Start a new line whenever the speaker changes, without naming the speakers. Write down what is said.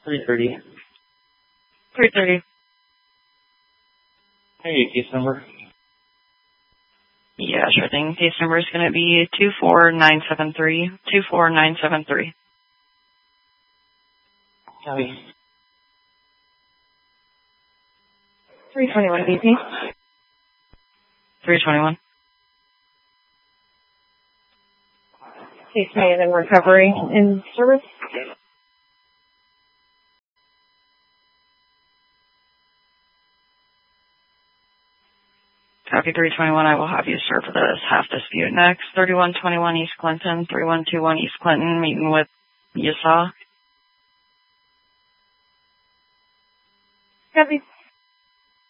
330.
330.
Hey, case number.
Yeah, sure thing. Case number is going to be 24973. 24973.
Copy.
321 BP.
321.
Case made in recovery in service.
Copy 321. I will have you serve this half dispute next. 3121 East Clinton, 3121 East Clinton, meeting with Yasa.
Copy.